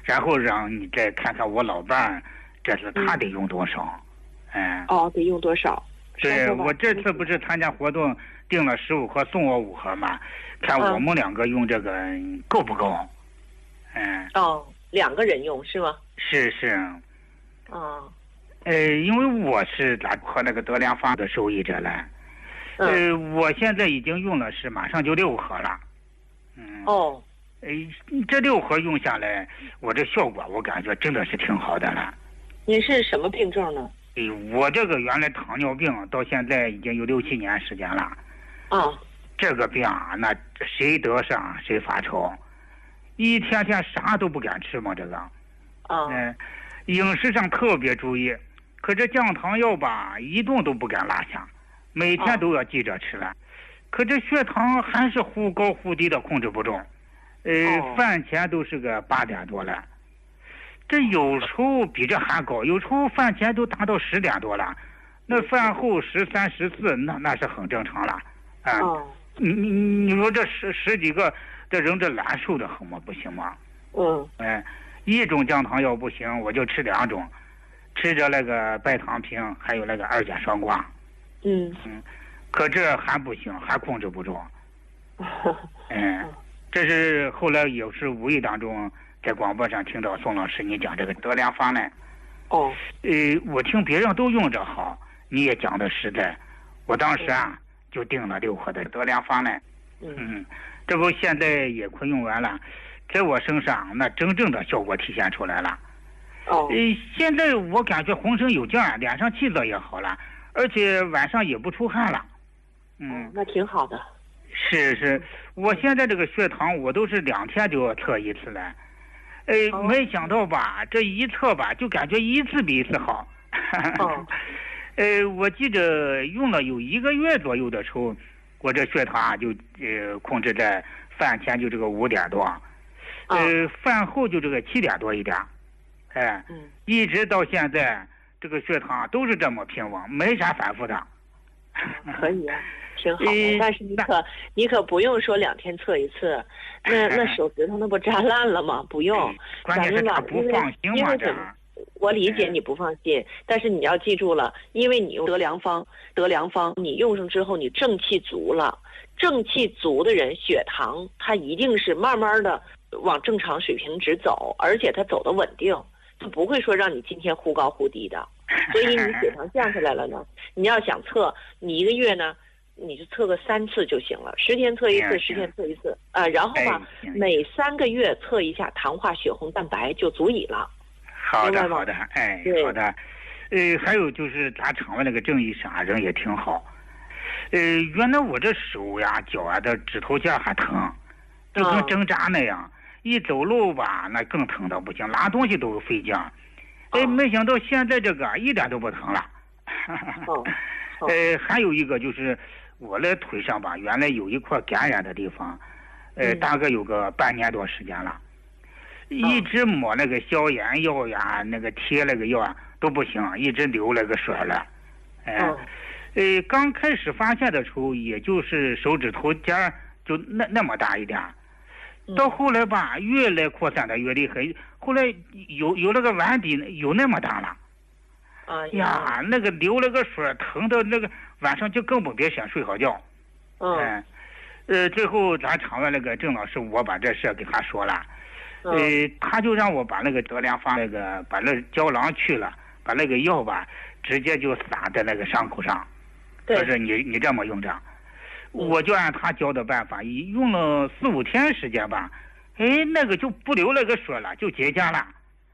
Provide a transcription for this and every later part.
然后让你再看看我老伴儿，这是他得用多少。 得用多少？ 对，我这次不是参加活动订了15盒送我5盒嘛，看我们2个用这个够不够。 2个人用是吗？ 是。因为我是和那个德良坊的受益者了。我现在已经用了是马上就6盒了。这6盒用下来，我这效果我感觉真的是挺好的了。 您是什么病症呢？ 我这个原来糖尿病到现在已经有6、7年时间了。这个病啊，那谁得上谁发愁，一天天啥都不敢吃嘛，这个。饮食上特别注意，可这降糖药吧，一顿都不敢落下，每天都要记着吃了。可这血糖还是忽高忽低的，控制不住。饭前都是个8点多了，这有时候比这还高，有时候饭前都达到10点多了，那饭后13、14，那是很正常了。你说这十几个这人这难受的很吗？不行吗？一种降糖药不行，我就吃2种，吃着那个白糖平，还有那个2价双胍。可这还不行，还控制不住。这是后来也是无意当中在广播上听到宋老师你讲这个德良坊呢。我听别人都用着好，你也讲的实在，我当时就订了6盒的德良坊呢。这不现在也快用完了，在我身上那真正的效果体现出来了。现在我感觉浑身有劲儿，脸上气色也好了，而且晚上也不出汗了。 那挺好的。 是，我现在这个血糖我都是2天就要测一次了。没想到吧，这一测吧，就感觉一次比一次好。我记着用了有1个月左右的时候，我这血糖就控制在饭前就这个5点多，饭后就这个7点多一点。一直到现在这个血糖都是这么平稳，没啥反复的。 可以啊，挺好的。但是你可不用说2天测一次，那手指头那不扎烂了吗？不用。 关键是他不放心嘛，这。 我理解你不放心，但是你要记住了，因为你用德良坊，你用上之后你正气足了，正气足的人血糖它一定是慢慢的往正常水平值走，而且它走得稳定，它不会说让你今天忽高忽低的。所以你血糖降下来了呢，你要想测，你1个月呢，你就测个3次就行了，10天测一次，10天测一次，然后吧，每3个月测一下糖化血红蛋白就足以了。 好的，好的。还有就是咱厂外那个郑医生人也挺好。原来我这手呀、脚啊的指头尖还疼，就跟针扎那样，一走路吧，那更疼的不行，拉东西都费劲。没想到现在这个一点都不疼了。还有一个就是我的腿上吧，原来有一块感染的地方，大概有个半年多时间了，一直抹那个消炎药呀，那个贴那个药啊都不行，一直流那个水了。刚开始发现的时候，也就是手指头尖就那么大一点。到后来吧，越来扩散的越厉害，后来有那个碗底有那么大了。那个流了个水，疼的那个晚上就根本别想睡好觉。最后咱厂外那个郑老师，我把这事给他说了，他就让我把那个德良坊把那胶囊去了，把那个药吧直接就撒在那个伤口上，说是你这么用着。我就按他教的办法，用了4、5天时间吧，那个就不流那个水了，就结痂了。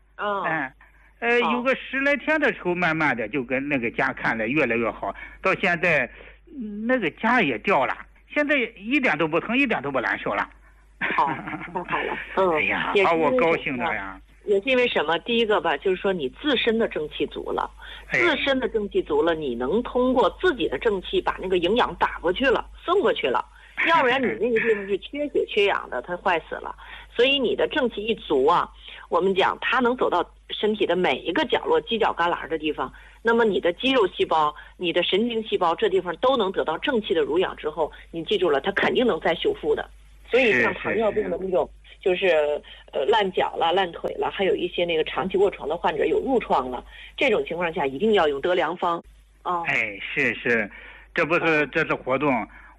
有个10来天的时候，慢慢的就跟那个痂看的越来越好，到现在那个痂也掉了，现在一点都不疼，一点都不难受了。 好，太好了。 哎呀，把我高兴的呀。 也是因为什么？第一个吧，就是说你自身的正气足了，你能通过自己的正气把那个营养打过去了，送过去了，要不然你那个地方是缺血缺氧的，它坏死了。所以你的正气一足啊，我们讲它能走到身体的每一个角落、犄角旮旯的地方，那么你的肌肉细胞、你的神经细胞这地方都能得到正气的濡养之后，你记住了，它肯定能再修复的。所以像糖尿病的那种就是烂脚了、烂腿了，还有一些那个长期卧床的患者有褥疮了，这种情况下一定要用德良方。 哎，是，这不是这次活动，